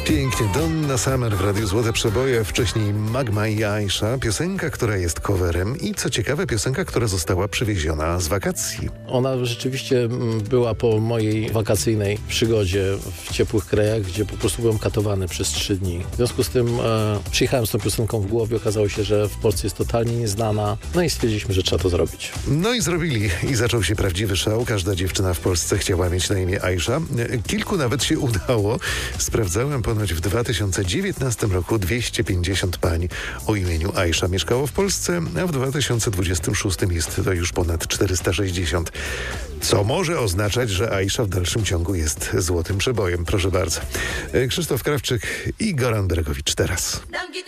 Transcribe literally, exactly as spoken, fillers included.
Pięknie, Donna Summer w Radiu Złote Przeboje, wcześniej Magma i Aisha, piosenka, która jest coverem i co ciekawe piosenka, która została przywieziona z wakacji. Ona rzeczywiście była po mojej wakacyjnej przygodzie w ciepłych krajach, gdzie po prostu byłem katowany przez trzy dni. W związku z tym e, przyjechałem z tą piosenką w głowie, okazało się, że w Polsce jest totalnie nieznana, no i stwierdziliśmy, że trzeba to zrobić. No i zrobili i zaczął się prawdziwy szał. Każda dziewczyna w Polsce chciała mieć na imię Aisha. Kilku nawet się udało. Sprawdzałem ponoć w dwa tysiące dziewiętnastym roku dwieście pięćdziesiąt pań o imieniu Aisha mieszkało w Polsce, a w dwa tysiące dwudziestym szóstym jest to już ponad czterysta sześćdziesiąt. Co może oznaczać, że Aisha w dalszym ciągu jest złotym przebojem. Proszę bardzo. Krzysztof Krawczyk i Goran Beregowicz teraz.